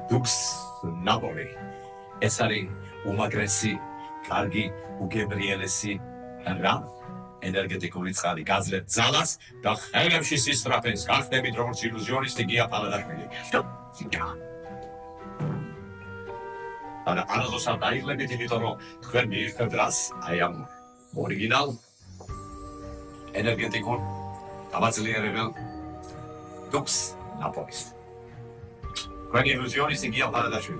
Dux Napoli. ეს არის უმაგრესი, კარგი, უგებრიელესი რა ენერგეტიკული წყალი გაძლევთ ძალას და ხელებში სისწრაფეს გახდებით როგორც ილუზიონისტი გია პალადაშვილი. არასდროს არ დაიღლებით, იმიტომ რომ თქვენ მიიღებთ რას, აი ამ ორიგინალ ენერგეტიკულ გამაძლიერებელ Dux Napolis. Თქვენი ილუზიონისტი გია პალადაშვილი.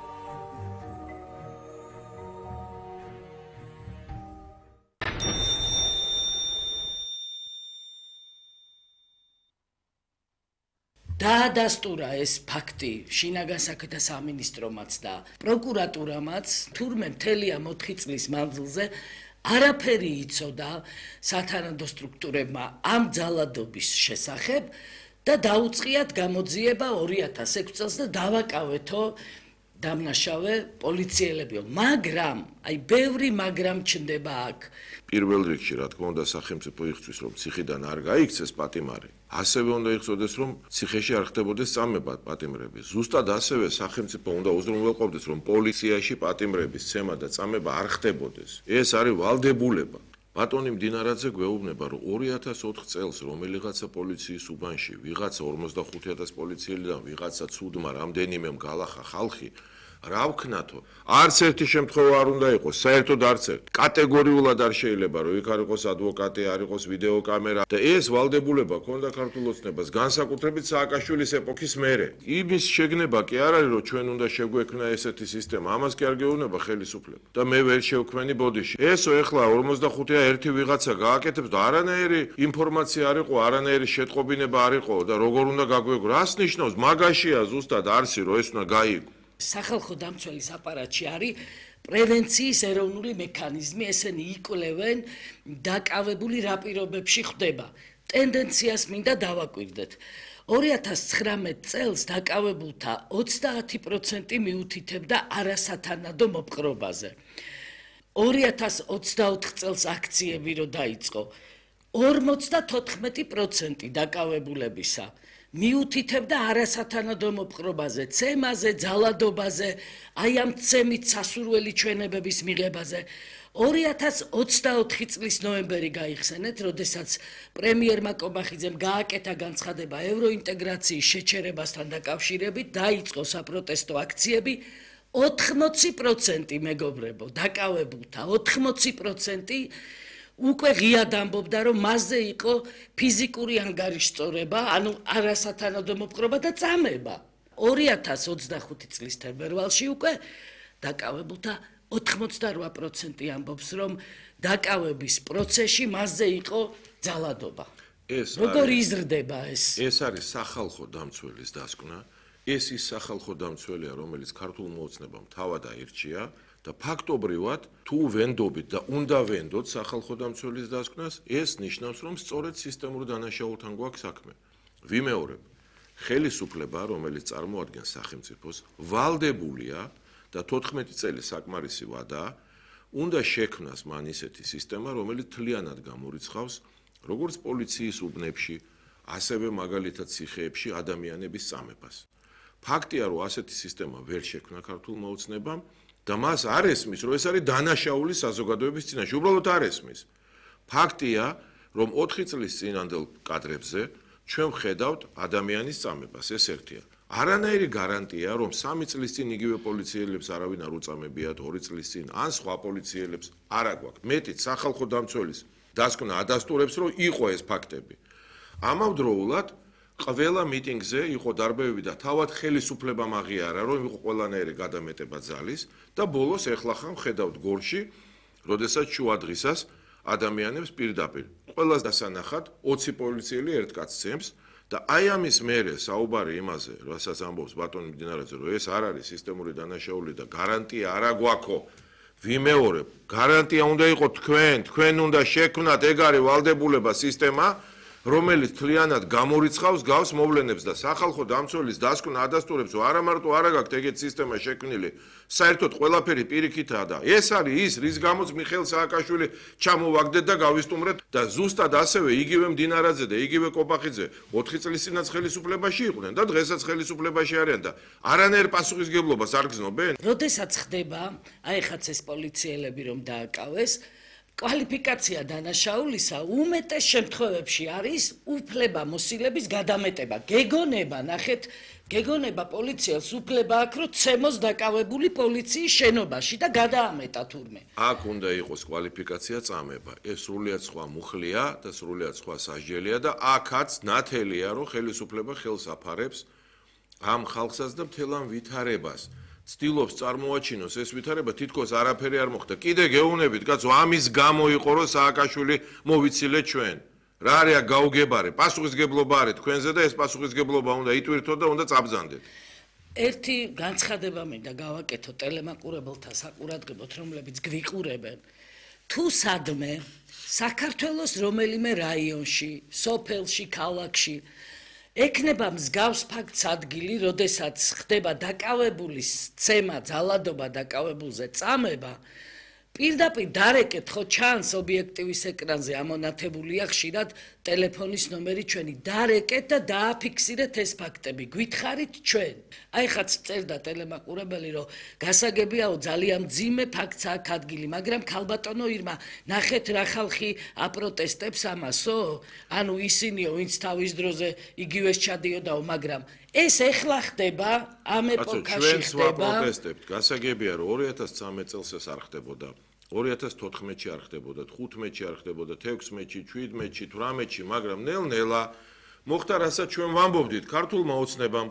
დაადასტურა ეს ფაქტი შინაგან საქმეთა სამინისტრომაც და პროკურატურამაც, თურმე მთელი ამ 4 წლის მანძილზე არაფერი იცოდა სათანადო სტრუქტურებმა ამ ძალადობის შესახებ და დაუწყიათ გამოძიება 2006 წელს და დავაკავეთო დამნაშავე პოლიციელებიო, მაგრამ აი ბევრი მაგრამ ჩნდება აქ. პირველ რიგში, რა თქმა უნდა, სახელმწიფო იხსვის, რომ ციხიდან არ გაიქცეს პატიმარი. ასევე უნდა იხსოვდეს, რომ ციხეში არ ხდებოდეს წამება პატიმრების. ზუსტად ასევე სახელმწიფო უნდა უზრუნველყოფდეს, რომ პოლიციაში პატიმრების ცემა და წამება არ ხდებოდეს. ეს არის ვალდებულება. ბატონი მდინარაძე გვეუბნება, რომ 2004 წელს რომელიღაცა პოლიციის უბანში, ვიღაცა 45,000 პოლიციელიდან ვიღაცა ცუდმა რამდენიმემ გალახა ხალხი, რა ვქნათო? არც ერთი შემთხვევა არ უნდა იყოს, საერთოდ არც ერთი. კატეგორიულად არ შეიძლება, რომ იქ არ იყოს ადვოკატი, არ იყოს ვიდეოკამერა და ეს ვალდებულება ქონდა ქართულ ოცნებას, განსაკუთრებით სააკაშვილის ეპოქის მერე. იმის შეგნება კი არ არის, რომ ჩვენ უნდა შეგვექმნა ესეთი სისტემა, ამას კი არ გეუბნება ხელისუფლება და მე ვერ შევქმენი ბოდიში. ესო ეხლა 45-ია ერთი ვიღაცა გააკეთებს და არანაირი ინფორმაცია არ იყო, არანაირი შეტყობინება არ იყო და როგორ უნდა გაგვეგო? რას ნიშნავს? მაგაშია ზუსტად არსი, რომ ეს უნდა გაიგო. სახალხო დამცველის აპარატში არის პრევენციის ეროვნული მექანიზმი, ესენი იკვლევენ დაკავებული რა პირობებში ხდება. ტენდენციას მინდა დავაკვირდეთ. 2019 წელს დაკავებულთა 30% მიუთითებდა არასათანადო მოპყრობაზე. 2024 წელს აქციები რო დაიწყო, 54% დაკავებულებისა მიუთითებდა არასათანადო მოპყრობაზე, ცემაზე, ძალადობაზე, აი ამ ცემით სასურველი ჩვენებების მიღებაზე. 2024 წლის ნოემბერი გაიხსენეთ, როდესაც პრემიერმა კობახიძემ გააკეთა განცხადება ევროინტეგრაციის შეჩერებასთან დაკავშირებით, დაიწყო საპროტესტო აქციები. 80% მეგობრებო, დაკავებულთა 80% უკვე ღიად ამბობდა, რომ მასზე იყო ფიზიკური ანგარიშწორება, ანუ არასათანადო მოპყრობა და წამება. 2025 წლის თებერვალში უკვე დაკავებულთა 88% ამბობს, რომ დაკავების პროცესში მასზე იყო ძალადობა. როგორ იზრდება ეს? ეს არის სახალხო დამცველის დასკვნა. ეს ის სახალხო დამცველია, რომელიც ქართულ მოოცნებამ თავად აირჩია და ფაქტობრივად თუ ვენდობით და უნდა ვენდოთ სახალხო დამცველის დასკვნას, ეს ნიშნავს, რომ სწორედ სისტემურ დანაშაულთან გვაქვს საქმე. ვიმეორებ, ხელისუფლება, რომელიც წარმოადგენს სახელმწიფოს, ვალდებულია და 14 წელი საკმარისი ვადაა, უნდა შექმნას მან ისეთი სისტემა, რომელიც მთლიანად გამორიცხავს როგორც პოლიციის უბნებში, ასევე მაგალითად ციხეებში ადამიანების წამებას. ფაქტია, რომ ასეთი სისტემა ვერ შექმნა ქართულ მოოცნებამ და მას არ ესმის, რომ ეს არის დანაშაული საზოგადოების წინაშე. უბრალოდ არ ესმის. ფაქტია, რომ 4 წლის წინანდელ კადრებზე ჩვენ ვხედავთ ადამიანის წამებას, ეს ერთია. არანაირი გარანტია, რომ 3 წლის წინ იგივე პოლიციელებს არავინ არ უწამებიათ, 2 წლის წინ ან სხვა პოლიციელებს არ აგვაქვს. მეტიც სახალხო დამცველის დასკვნა ადასტურებს, რომ იყო ეს ფაქტები. ამავდროულად ყველა მიტინგზე იყო დარბევები და თავად ხელისუფლებამ აღიარა, რომ იყო ყველანაირი გადამეტება ძალის და ბოლოს ეხლა ხან ხედავთ გორში, როდესაც შუადღისას ადამიანებს პირდაპირ ყველას დასანახად 20 პოლიციელი ერთ კაცს ცემს და აი ამის მერე საუბარი იმაზე, რასაც ამბობს ბატონი მდინარაძე, რომ ეს არ არის სისტემური დანაშაული და გარანტია არ აგვაქვს. ვიმეორებ, გარანტია უნდა იყოს თქვენ უნდა შექმნათ ეგ არის ვალდებულება სისტემა, რომელიც თლიანად გამორიცხავს გავს მოვლენებს და სახალხო დამცველის დასკვნა ადასტურებს, რომ არა მარტო არ გაქვთ ეგეთ სისტემა შექმნილი, საერთოდ ყველაფერი პირიქითაა და ეს არის ის, რის გამოც მიხეილ სააკაშვილი ჩამოვაგდეთ და გავისტუმრეთ და ზუსტად ასევე იგივე მდინარაძე და იგივე კოპახიძე 4 წლის წინაც ხელისუფლებაში იყვნენ და დღესაც ხელისუფლებაში არიან და არანაირ პასუხისგებლობას არ გრძნობენ? როდესაც ხდება, აი ხაც ეს პოლიციელები რომ დააკავეს, კვალიფიკაცია დანაშაულისა უმეტეს შემთხვევებში არის უფლება მოსილების გადამეტება. გეგონება, ნახეთ, გეგონება პოლიციელს უფლება აქვს, რომ ცემოს დაკავებული პოლიციის შენობაში და გადაამეტა თურმე. აქ უნდა იყოს კვალიფიკაცია წამება. ეს სრულიად სხვა მუხლია და სრულიად სხვა სასჯელია და აქაც ნათელია, რომ ხელისუფლება ხელს აფარებს ამ ხალხსაც და მთელ ამ ვითარებას. ცდილობს წარმოაჩინოს ეს ვითარება, თითქოს არაფერი არ მოხდა. კიდე გეუბნებით, კაცო, ამის გამო იყო, რომ სააკაშვილი მოვიცილეთ ჩვენ. რა არის გაუგებარი? პასუხისგებლობა არის თქვენზე და ეს პასუხისგებლობა უნდა იტვირთოთ და უნდა წაბრძანდეთ. ერთი განცხადება მინდა გავაკეთო ტელემაყურებელთა საყურადღებოდ, რომლებიც გვიყურებენ. თუ სადმე საქართველოს რომელიმე რაიონში, სოფელში, ქალაქში ექნება მსგავს ფაქტს ადგილი, როდესაც ხდება დაკავებულის ცემა, ძალადობა დაკავებულზე წამება, პირდაპირ დარეკეთ, ხო ჩანს ობიექტივის ეკრანზე ამონათებულია ხშირად ტელეფონის ნომერი ჩვენი, დარეკეთ და დააფიქსირეთ ეს ფაქტები, გვითხარით ჩვენ. აი ხაც წერდა ტელემაყურებელი, რომ გასაგებიაო ძალიან მძიმე ფაქტს აქვს ადგილი, მაგრამ ქალბატონო ირმა, ნახეთ რა ხალხი აპროტესტებს ამასო, ანუ ისინიო, ვინც თავის დროზე იგივეს ჩადიოდაო, მაგრამ ეს ეხლა ხდება, ამ ეპოქაში ჩვენ სხვა ხდება. პროტესტებთ. გასაგებია, რომ 2013 წელს ეს არ ხდებოდა. 2014-ში არ ხდებოდა, 15-ში არ ხდებოდა, 16-ში, 17-ში, 18-ში, მაგრამ ნელ-ნელა მოხდა, რასაც ჩვენ ვამბობდით ქართულმა ოცნებამ,